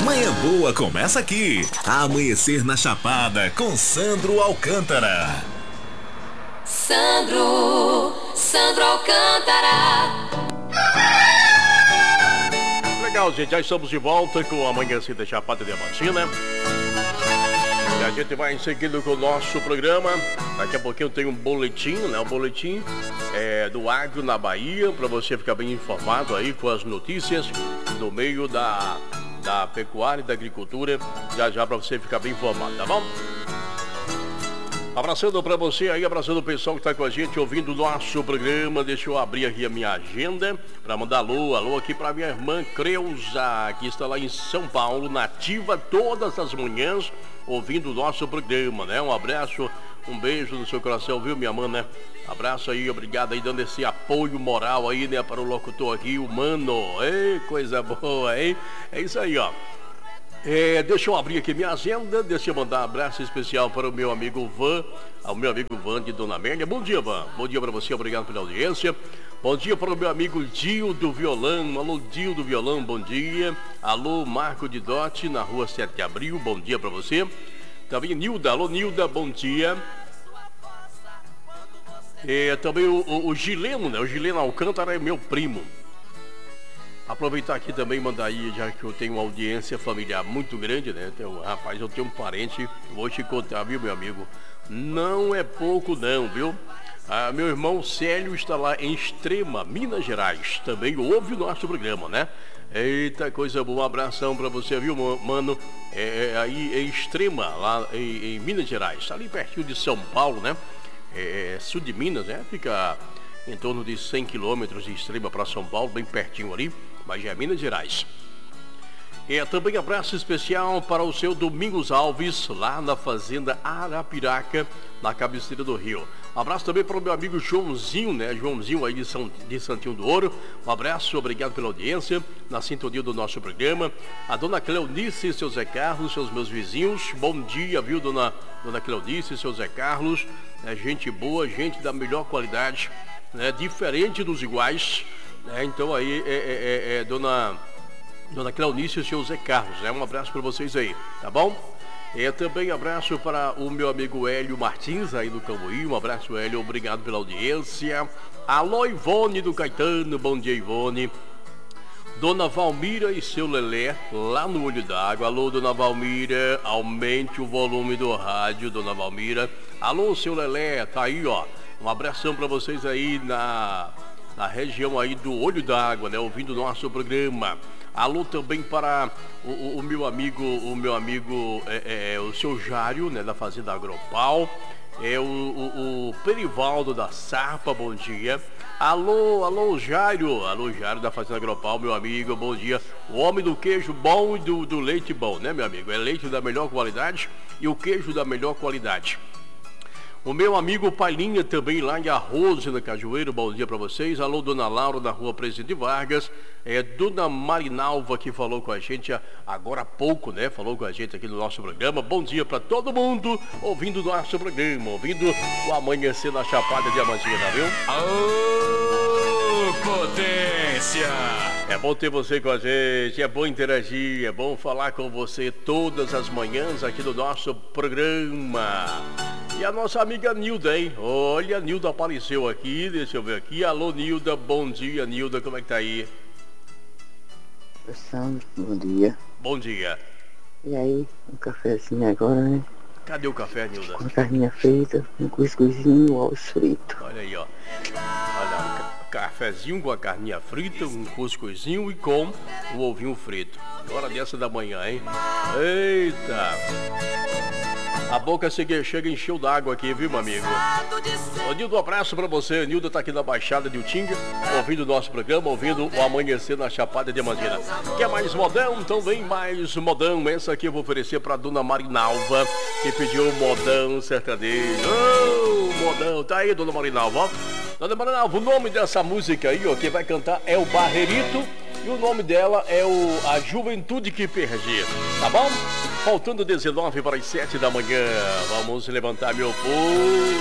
Manhã Boa começa aqui. Amanhecer na Chapada com Sandro Alcântara. Sandro Alcântara. Legal, gente, já estamos de volta com o Amanhecer da Chapada Diamantina. E a gente vai seguindo com o nosso programa. Daqui a pouquinho tem um boletim, né? Um boletim do agro na Bahia, para você ficar bem informado aí com as notícias no meio da pecuária e da agricultura. Já para você ficar bem informado, tá bom? Abraçando para você aí, abraçando o pessoal que está com a gente ouvindo o nosso programa. Deixa eu abrir aqui a minha agenda para mandar alô aqui para minha irmã Creuza, que está lá em São Paulo, nativa todas as manhãs, ouvindo o nosso programa, né? Um abraço, um beijo no seu coração, viu, minha mãe, né? Abraço aí, obrigado aí, dando esse apoio moral aí, né, para o locutor aqui, o Mano. Ei, coisa boa, hein? É isso aí, ó. Deixa eu abrir aqui minha agenda, deixa eu mandar um abraço especial para o meu amigo Van, ao meu amigo Van de Dona Amélia. Bom dia, Van. Bom dia para você, obrigado pela audiência. Bom dia para o meu amigo Dio do Violão. Alô, Dio do Violão, bom dia. Alô, Marco de Dote, na rua 7 de Abril, bom dia para você. Também Nilda, alô, Nilda, bom dia. Também o Gileno, né? O Gileno Alcântara é meu primo. Aproveitar aqui também, mandar aí, já que eu tenho uma audiência familiar muito grande, né? Então, rapaz, eu tenho um parente, vou te contar, viu, meu amigo? Não é pouco não, viu? Meu irmão Célio está lá em Extrema, Minas Gerais. Também ouve o nosso programa, né? Eita, coisa boa, um abração pra você, viu, mano? Aí em Extrema, lá em Minas Gerais. Ali pertinho de São Paulo, né? Sul de Minas, né? Fica em torno de 100 quilômetros de Extrema para São Paulo, bem pertinho ali, mas já é Minas Gerais. Também abraço especial para o seu Domingos Alves, lá na fazenda Arapiraca, na cabeceira do Rio. Abraço também para o meu amigo Joãozinho, né? Joãozinho aí de Santinho do Ouro. Um abraço, obrigado pela audiência, na sintonia do nosso programa. A dona Cleonice e seu Zé Carlos, seus meus vizinhos. Bom dia, viu, dona Cleonice e seu Zé Carlos. Gente boa, gente da melhor qualidade, né? Diferente dos iguais, né? Então aí Dona Cleonice e seu Zé Carlos, né? Um abraço para vocês aí, tá bom? Também abraço para o meu amigo Hélio Martins, aí do Cambuí. Um abraço, Hélio, obrigado pela audiência. Alô, Ivone do Caetano, bom dia, Ivone. Dona Valmira e seu Lelé, lá no Olho d'Água. Alô, Dona Valmira, aumente o volume do rádio, Dona Valmira. Alô, seu Lelé, tá aí, ó. Um abração para vocês aí na região aí do Olho d'Água, né? Ouvindo o nosso programa. Alô também para o meu amigo, o seu Jário, né? Da Fazenda Agropau. O Perivaldo da Sarpa, bom dia. Alô, Jário. Alô, Jário da Fazenda Agropau, meu amigo, bom dia. O homem do queijo bom e do leite bom, né, meu amigo? É leite da melhor qualidade e o queijo da melhor qualidade. O meu amigo Palhinha também lá em Arroz, na Cajueiro, bom dia para vocês. Alô, Dona Laura, da rua Presidente Vargas. Dona Marinalva, que falou com a gente agora há pouco, né? Falou com a gente aqui no nosso programa. Bom dia para todo mundo ouvindo o nosso programa, ouvindo o Amanhecer na Chapada Diamantina, viu? Aô, potência! É bom ter você com a gente, é bom interagir, é bom falar com você todas as manhãs aqui no nosso programa. E a nossa amiga Nilda, hein? Olha, a Nilda apareceu aqui, deixa eu ver aqui. Alô, Nilda, bom dia, Nilda, como é que tá aí? Sandro, bom dia. Bom dia. E aí, um cafezinho agora, né? Cadê o café, Nilda? Com carninha frita, um cuscuzinho e um ovos frito. Olha aí, ó. Olha, um cafezinho com a carninha frita, um cuscuzinho e com o ovinho frito. Hora dessa da manhã, hein? Eita! A boca chega a encher d'água aqui, viu, meu amigo? Ô, Nildo, um abraço pra você. Nildo tá aqui na Baixada de Utinga, ouvindo o nosso programa, ouvindo o Amanhecer na Chapada Diamantina. Quer mais modão? Então vem mais modão. Essa aqui eu vou oferecer pra Dona Marinalva, que pediu modão sertanejo. Ô, modão. Tá aí, Dona Marinalva, ó. Dona Marinalva, o nome dessa música aí, ó, quem vai cantar é o Barrerito. E o nome dela é A Juventude que Perdi, tá bom? Faltando 19 para as 7 da manhã, vamos levantar meu povo.